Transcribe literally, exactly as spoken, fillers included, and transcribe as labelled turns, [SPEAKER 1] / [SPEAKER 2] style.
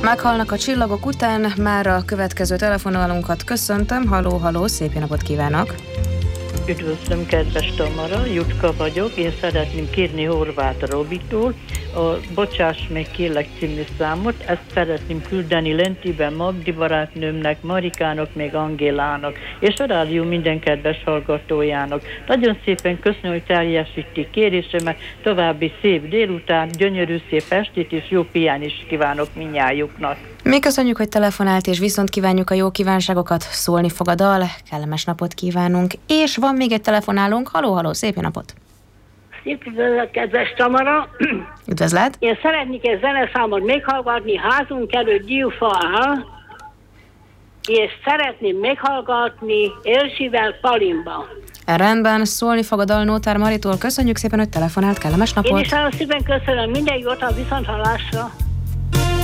[SPEAKER 1] Meghalnak a csillagok után, már a következő telefonálunkat köszöntöm. Halló, halló, szép jó napot kívánok!
[SPEAKER 2] Üdvözlöm, kedves Tamara, Jutka vagyok. Én szeretném kérni Horváth Robitól a Bocsáss meg kérlek című számot. Ezt szeretném küldeni Lentiben Magdi barátnőmnek, Marikának, még Angélának, és a rádió minden kedves hallgatójának. Nagyon szépen köszönöm, hogy teljesíti kérésemet. További szép délután, gyönyörű szép estét és jó pihenést kívánok mindnyájuknak.
[SPEAKER 1] Mi köszönjük, hogy telefonált, és viszont kívánjuk a jó kívánságokat. Szólni fog a dal, kellemes napot kívánunk. És van még egy telefonálónk. Halló, halló, szép jó napot!
[SPEAKER 3] Szép üdvözlet, kedves Tamara!
[SPEAKER 1] Üdvözlet!
[SPEAKER 3] Én szeretnék egy zeneszámot meghallgatni, házunk előtt gyúfa áll, és szeretném meghallgatni Erzsivel Palimba.
[SPEAKER 1] Rendben, szólni fog a dal Nótár Maritól. Köszönjük szépen, hogy telefonált, kellemes napot!
[SPEAKER 3] Én is nagyon szépen köszönöm, minden jót, a viszonthallásra!